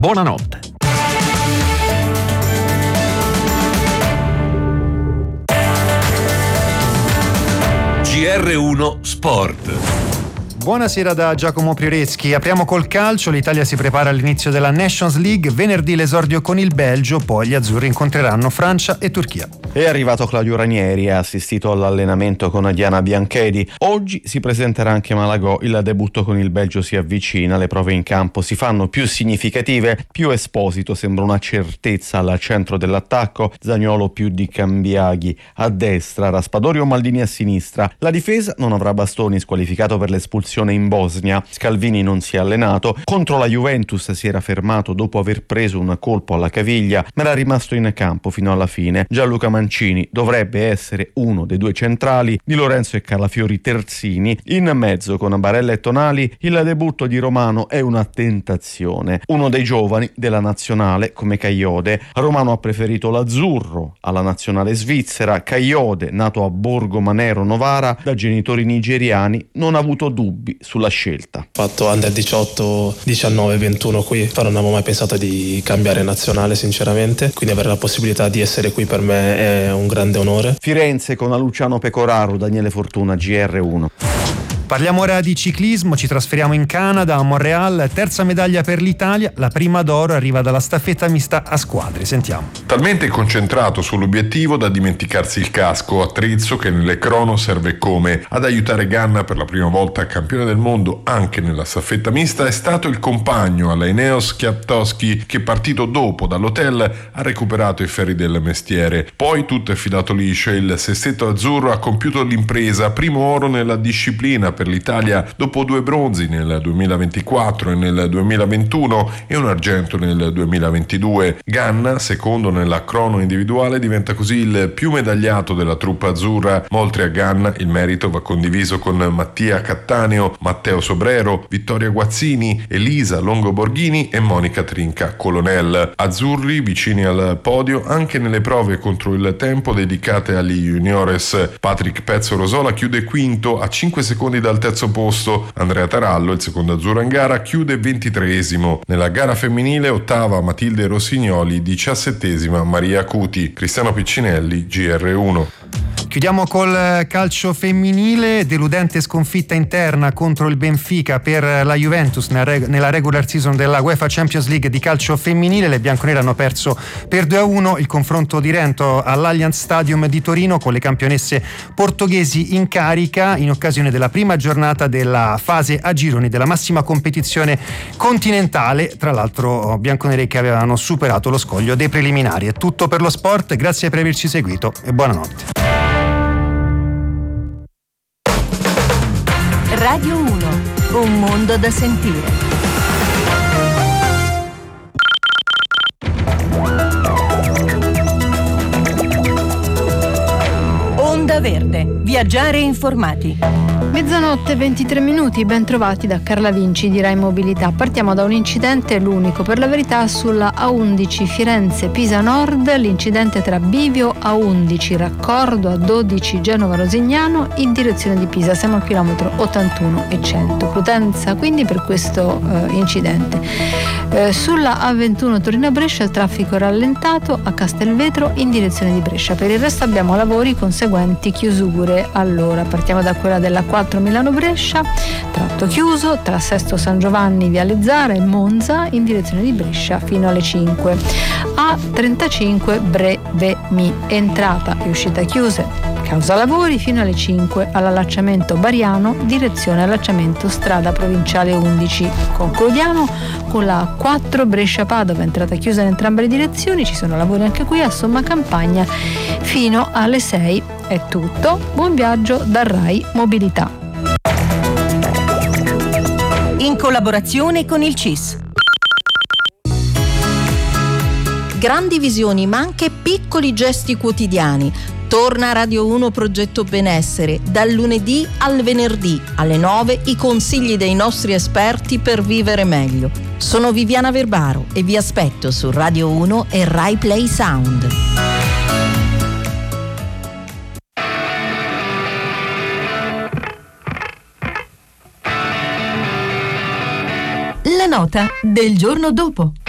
Buonanotte. GR1 Sport. Buonasera da Giacomo Prioreschi. Apriamo col calcio. L'Italia si prepara all'inizio della Nations League. Venerdì l'esordio con il Belgio, poi gli azzurri incontreranno Francia e Turchia. È arrivato Claudio Ranieri e ha assistito all'allenamento con Diana Bianchedi. Oggi si presenterà anche Malagò. Il debutto con il Belgio si avvicina, le prove in campo si fanno più significative. Più Esposito sembra una certezza al centro dell'attacco, Zaniolo più di Cambiaghi a destra, Raspadori o Maldini a sinistra. La difesa non avrà Bastoni, squalificato per l'espulsione in Bosnia. Scalvini non si è allenato. Contro la Juventus si era fermato dopo aver preso un colpo alla caviglia, ma era rimasto in campo fino alla fine. Gianluca Mancini dovrebbe essere uno dei due centrali, Di Lorenzo e Calafiori terzini. In mezzo con Barella e Tonali il debutto di Romano è una tentazione. Uno dei giovani della nazionale come Cagliode. Romano ha preferito l'azzurro alla nazionale svizzera. Cagliode, nato a Borgo Manero Novara da genitori nigeriani, non ha avuto dubbi sulla scelta. Fatto under 18, 19, 21 qui, però non avevo mai pensato di cambiare nazionale sinceramente, quindi avere la possibilità di essere qui per me è un grande onore. Firenze con Luciano Pecoraro, Daniele Fortuna, GR1. Parliamo ora di ciclismo, ci trasferiamo in Canada, a Montréal, terza medaglia per l'Italia, la prima d'oro arriva dalla staffetta mista a squadre, sentiamo. Talmente concentrato sull'obiettivo da dimenticarsi il casco, attrezzo che nelle crono serve come ad aiutare Ganna per la prima volta campione del mondo anche nella staffetta mista è stato il compagno alla Ineos Kwiatkowski che partito dopo dall'hotel ha recuperato i ferri del mestiere. Poi tutto è filato liscio, il sestetto azzurro ha compiuto l'impresa, primo oro nella disciplina per l'Italia dopo 2 bronzi nel 2024 e nel 2021 e un argento nel 2022. Ganna, secondo nella crono individuale, diventa così il più medagliato della truppa azzurra, ma oltre a Ganna il merito va condiviso con Mattia Cattaneo, Matteo Sobrero, Vittoria Guazzini, Elisa Longo Borghini e Monica Trinca Colonel. Azzurri vicini al podio anche nelle prove contro il tempo dedicate agli juniores. Patrick Pezzo Rosola chiude quinto a 5 secondi dal terzo posto. Andrea Tarallo, il secondo azzurro in gara, chiude 23esimo. Nella gara femminile ottava Matilde Rossignoli, 17esima Maria Acuti. Cristiano Piccinelli, GR1. Chiudiamo col calcio femminile, deludente sconfitta interna contro il Benfica per la Juventus nella regular season della UEFA Champions League di calcio femminile. Le bianconere hanno perso per 2-1 il confronto diretto all'Allianz Stadium di Torino con le campionesse portoghesi in carica in occasione della prima giornata della fase a gironi della massima competizione continentale, tra l'altro bianconere che avevano superato lo scoglio dei preliminari. È tutto per lo sport, grazie per averci seguito e buonanotte. Radio 1, un mondo da sentire. Onda Verde, viaggiare informati. Mezzanotte 23 minuti, ben trovati da Carla Vinci di Rai Mobilità. Partiamo da un incidente, l'unico per la verità, sulla A11 Firenze-Pisa Nord, l'incidente tra Bivio A11 Raccordo A12 Genova Rosignano in direzione di Pisa, siamo al chilometro 81 e 100. Prudenza quindi per questo incidente. Sulla A21 Torino-Brescia il traffico rallentato a Castelvetro in direzione di Brescia. Per il resto abbiamo lavori conseguenti chiusure. Allora partiamo da quella della 4 Milano-Brescia, tratto chiuso tra Sesto San Giovanni, Viale Zara e Monza in direzione di Brescia fino alle 5. A35 Brevemi, entrata e uscita chiuse causa lavori fino alle 5 all'allacciamento Bariano, direzione allacciamento strada provinciale 11. Concludiamo con la 4 Brescia-Padova, entrata chiusa in entrambe le direzioni, ci sono lavori anche qui a Somma Campagna fino alle 6. È tutto, buon viaggio da Rai Mobilità. In collaborazione con il CIS. Grandi visioni ma anche piccoli gesti quotidiani. Torna Radio 1 Progetto Benessere, dal lunedì al venerdì alle 9 i consigli dei nostri esperti per vivere meglio. Sono Viviana Verbaro e vi aspetto su Radio 1 e Rai Play Sound. La nota del giorno dopo.